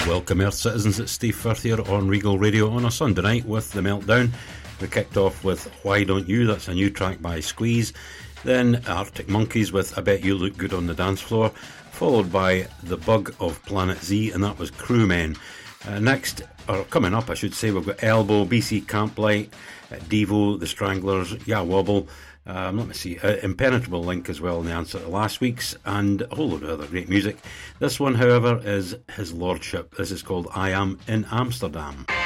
Welcome, Earth citizens. It's Steve Firth here on Regal Radio on a Sunday night with The Meltdown. We kicked off with Why Don't You? That's a new track by Squeeze. Then Arctic Monkeys with I Bet You Look Good on the Dance Floor, followed by The Bug of Planet Z, and that was Crewmen. Next, or coming up I should say, we've got Elbow, BC Camplight, Devo, The Stranglers, Ya Wobble, let me see, Impenetrable Link as well in the answer to last week's, and a whole load of other great music. This one, however, is His Lordship. This is called I Am in Amsterdam.